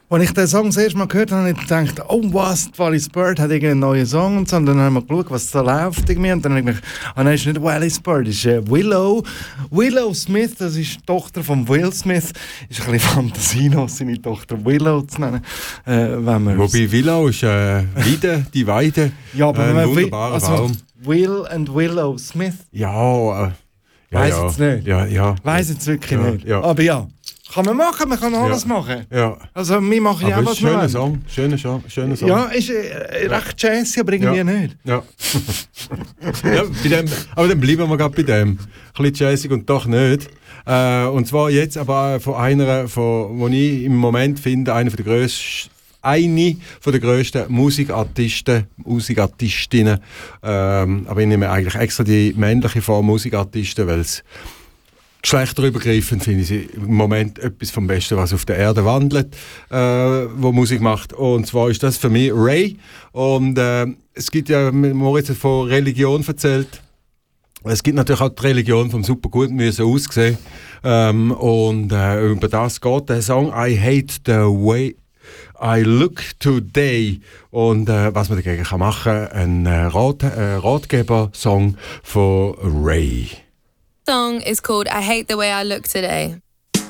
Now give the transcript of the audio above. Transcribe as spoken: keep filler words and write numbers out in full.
Als ich den Song das erste Mal gehört habe, habe ich gedacht, oh was, Wallis Bird hat irgendeinen neuen Song und so. Und dann haben wir geschaut, was da läuft irgendwie. Und dann habe ich gedacht, ah nein, es ist nicht Wallis Bird, es ist äh, Willow. Willow Smith, das ist die Tochter von Will Smith. Ist ein bisschen Fantasie noch, seine Tochter Willow zu nennen. Äh, wenn Wobei Willow ist äh, Weide, die Weide. Ja, aber äh, wenn ein man wunderbarer also, Baum. Will and Willow Smith. Ja, äh, ja, Weiss ja. jetzt nicht. Ja, ja. Weiss jetzt wirklich Ja, nicht. ja. Aber ja, kann man machen, man kann alles Ja. machen. Ja. Also wir machen ja Aber auch es ist was ein wir schöner wollen. Song. Schöner Song. Schöner Song. Ja, ist äh, recht jazzy, aber irgendwie Ja. nicht. Ja. ja bei dem, aber dann bleiben wir gerade bei dem. Ein bisschen jazzig und doch nicht. Äh, und zwar jetzt aber von einer, von, wo ich im Moment finde, einer der grössten, eine von der grössten Musikartisten, Musikartistinnen. Ähm, aber ich nehme eigentlich extra die männliche Form Musikartisten, weil es geschlechterübergreifend finde ich sie im Moment etwas vom Besten, was auf der Erde wandelt, äh, wo Musik macht. Und zwar ist das für mich Ray. Und äh, es gibt ja, Moritz hat von Religion erzählt. Es gibt natürlich auch die Religion vom Supergut müssen aussehen. Ähm, und äh, über das geht der Song I Hate the Way I Look Today. Und äh, was man dagegen kann machen kann, ein äh, Rat, äh, Ratgeber-Song von Ray. Song is called I Hate the Way I Look Today.